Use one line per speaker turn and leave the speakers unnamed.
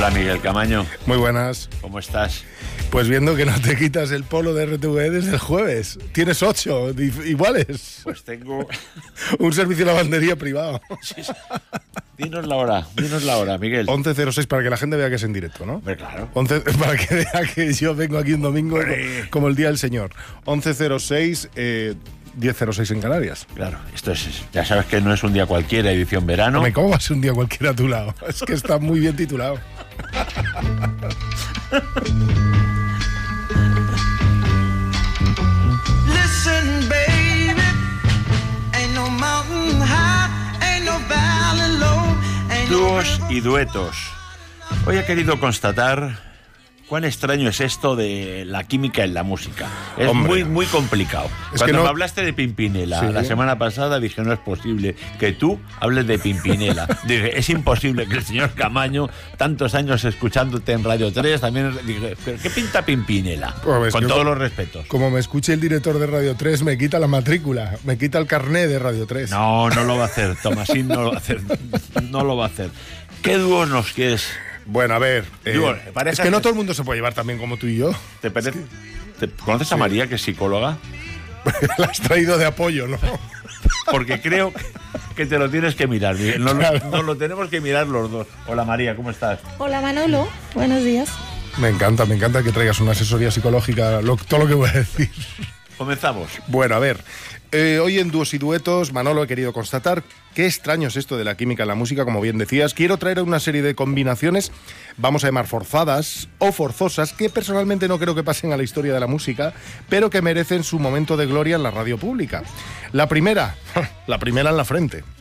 Hola, Miguel Camaño.
Muy buenas.
¿Cómo estás?
Pues viendo que no te quitas el polo de RTV desde el jueves. Tienes 8 iguales.
Pues tengo...
Un servicio de lavandería privado.
Sí. Dinos la hora, Miguel.
11:06 para que la gente vea que es en directo, ¿no?
Hombre, claro.
11 para que vea que yo vengo aquí un domingo como el día del Señor. 11:06, 10:06 en Canarias.
Claro, esto es... Ya sabes que no es un día cualquiera, edición verano.
Hombre, ¿cómo va a ser un día cualquiera a tu lado? Es que está muy bien titulado.
Listen, baby, ain't no mountain high, ain't no valley low, ain't no...
Dúos y duetos. Hoy he querido constatar cuán extraño es esto de la química en la música. Es
Hombre,
muy complicado.
Es
Cuando
que no...
me hablaste de Pimpinela
Sí.
la semana pasada, dije, no es posible que tú hables de Pimpinela. Dije, es imposible que el señor Camaño, tantos años escuchándote en Radio 3, también dije, ¿pero qué pinta Pimpinela?
Pues
Con
yo,
todos los respetos.
Como me escuche el director de Radio 3, me quita la matrícula, me quita el carné de Radio 3.
No lo va a hacer, Tomasín no lo va a hacer. No lo va a hacer. ¿Qué dúos nos quieres?
Bueno, a ver,
parejas
es que no
que-
todo el mundo se puede llevar también como tú y yo.
¿Conoces a María, que es psicóloga?
La has traído de apoyo, ¿no?
Porque creo que te lo tienes que mirar, Miguel.
Claro.
Nos lo tenemos que mirar los dos. Hola, María, ¿cómo estás?
Hola Manolo, buenos días.
Me encanta que traigas una asesoría psicológica, todo lo que voy a decir.
Comenzamos.
Bueno, a ver, hoy en Dúos y Duetos, Manolo, he querido constatar qué extraño es esto de la química en la música, como bien decías. Quiero traer una serie de combinaciones, vamos a llamar forzadas o forzosas, que personalmente no creo que pasen a la historia de la música, pero que merecen su momento de gloria en la radio pública. La primera en la frente.